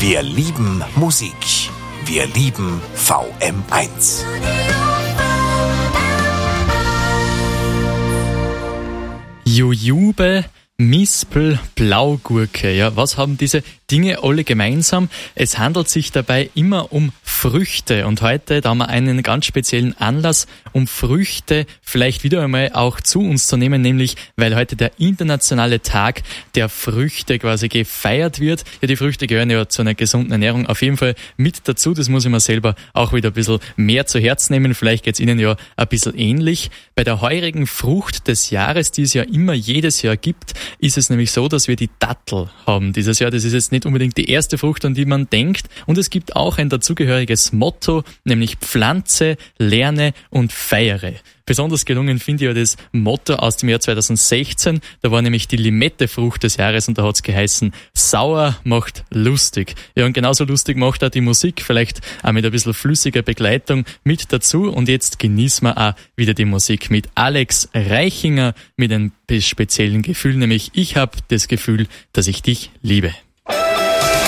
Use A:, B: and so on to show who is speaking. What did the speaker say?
A: Wir lieben Musik. Wir lieben VM1.
B: Jujube, Mispel, Blaugurke. Ja, was haben diese Dinge alle gemeinsam? Es handelt sich dabei immer um Früchte. Und heute, da haben wir einen ganz speziellen Anlass, um Früchte vielleicht wieder einmal auch zu uns zu nehmen, nämlich weil heute der internationale Tag der Früchte quasi gefeiert wird. Ja, die Früchte gehören ja zu einer gesunden Ernährung auf jeden Fall mit dazu. Das muss ich mir selber auch wieder ein bisschen mehr zu Herzen nehmen. Vielleicht geht's Ihnen ja ein bisschen ähnlich. Bei der heurigen Frucht des Jahres, die es ja immer jedes Jahr gibt, ist es nämlich so, dass wir die Dattel haben dieses Jahr. Das ist jetzt nicht unbedingt die erste Frucht, an die man denkt. Und es gibt auch ein dazugehöriges Motto, nämlich Pflanze, lerne und feiere. Besonders gelungen finde ich ja das Motto aus dem Jahr 2016. Da war nämlich die Limette-Frucht des Jahres und da hat's geheißen, sauer macht lustig. Ja, und genauso lustig macht auch die Musik, vielleicht auch mit ein bisschen flüssiger Begleitung mit dazu. Und jetzt genießen wir auch wieder die Musik mit Alex Reichinger mit einem speziellen Gefühl, nämlich ich habe das Gefühl, dass ich dich liebe.